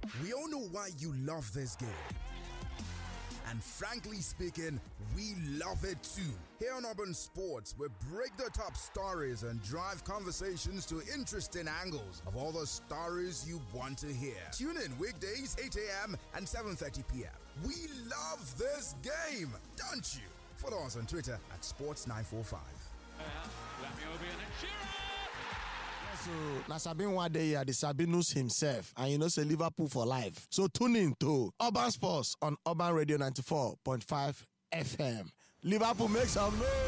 We all know why you love this game. And frankly speaking, we love it too. Here on Urban Sports, we break the top stories and drive conversations to interesting angles of all the stories you want to hear. Tune in weekdays 8 a.m. and 7:30 p.m. We love this game, don't you? Follow us on Twitter at Sports945. So, na Sabin one day the Sabinus himself, and you know say Liverpool for life. So tune in to Urban Sports on Urban Radio 94.5 FM. Liverpool makes some noise.